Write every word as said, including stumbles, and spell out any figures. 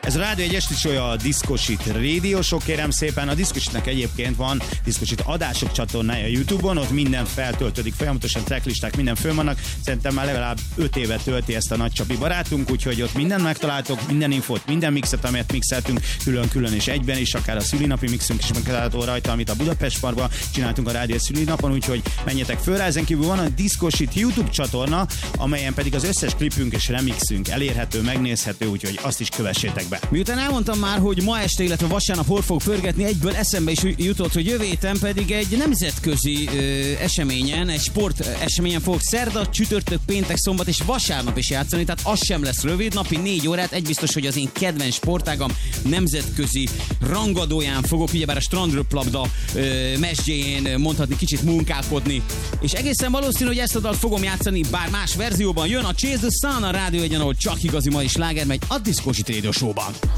Ez a Rádió egy esti show, a Diszkosit Radio Show, kérem szépen. A Diszkositnek egyébként van Diszkosit adások csatornája YouTube-on, ott minden feltöltődik, folyamatosan tracklisták, minden fönn vannak. Szerintem már legalább öt éve tölti ezt a nagycsapi barátunk, úgyhogy ott mindent megtaláltok, minden infót, minden mixet, amit mixeltünk külön-külön és egyben is, akár a szülinapi mixünk is megtalálható rajta, amit a Budapest Parkban csináltunk a Rádió szülinapon, úgyhogy menjetek föl rá. Ezen kívül van a Diszkosit YouTube csatorna, amelyen pedig az összes klipünk és remixünk elérhető, megnézhető, úgyhogy azt is kövessétek be. Miután elmondtam már, hogy ma este, illetve vasárnap hol fog pörgetni, egyből eszembe is jutott, hogy jövő héten pedig egy nemzetközi ö, eseményen, egy sport eseményen fogok szerda, csütörtök, péntek, szombat és vasárnap is játszani, tehát az sem lesz rövid, napi négy órát, egy biztos, hogy az én kedvenc sportágam nemzetközi rangadóján fogok, ugyebár a strandröplabda ö, mesdjéjén mondhatni, kicsit munkálkodni, és egészen valószínű, hogy ezt a dalt fogom játszani, bár más verzióban jön a Chase the Sun, a Rádió egyen, ahol csak igazi mai sláger megy a Diszkosit Radio Show-ban.